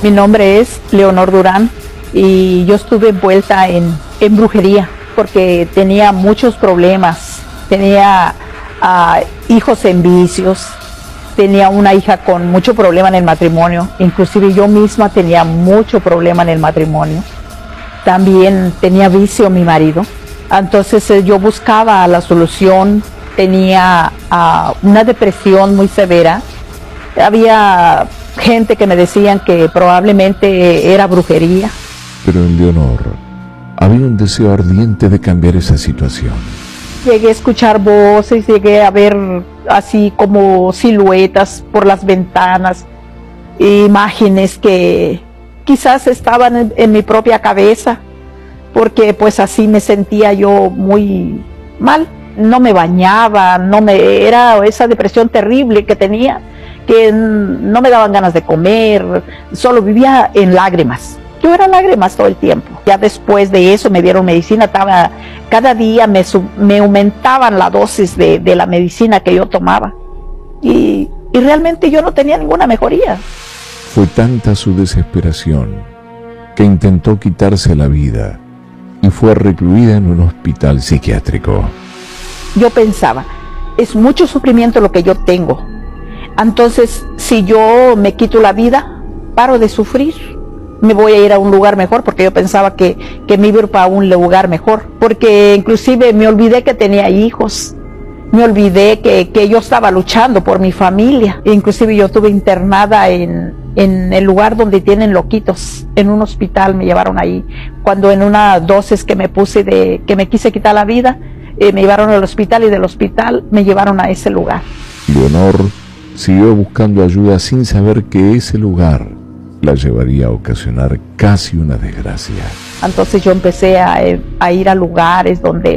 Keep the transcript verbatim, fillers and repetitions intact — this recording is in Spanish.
Mi nombre es Leonor Durán y yo estuve envuelta en, en brujería porque tenía muchos problemas. Tenía uh, hijos en vicios, tenía una hija con mucho problema en el matrimonio, inclusive yo misma tenía mucho problema en el matrimonio. También tenía vicio mi marido, entonces eh, yo buscaba la solución. Tenía uh, una depresión muy severa. Había gente que me decían que probablemente era brujería. Pero en Leonor había un deseo ardiente de cambiar esa situación. Llegué a escuchar voces, llegué a ver así como siluetas por las ventanas, imágenes que quizás estaban en, en mi propia cabeza, porque pues así me sentía yo muy mal. No me bañaba, no me era esa depresión terrible que tenía, que no me daban ganas de comer, solo vivía en lágrimas. Yo era lágrimas todo el tiempo. Ya después de eso me dieron medicina, estaba, cada día me, me aumentaban la dosis de, de la medicina que yo tomaba. Y, y realmente yo no tenía ninguna mejoría. Fue tanta su desesperación que intentó quitarse la vida y fue recluida en un hospital psiquiátrico. Yo pensaba, es mucho sufrimiento lo que yo tengo. Entonces, si yo me quito la vida, paro de sufrir. Me voy a ir a un lugar mejor, porque yo pensaba que, que me iba a ir para un lugar mejor. Porque inclusive me olvidé que tenía hijos. Me olvidé que, que yo estaba luchando por mi familia. Inclusive yo estuve internada en, en el lugar donde tienen loquitos. En un hospital me llevaron ahí. Cuando en una dosis que me puse de que me quise quitar la vida, eh, me llevaron al hospital y del hospital me llevaron a ese lugar. Leonor siguió buscando ayuda sin saber que ese lugar la llevaría a ocasionar casi una desgracia. Entonces yo empecé a, a ir a lugares donde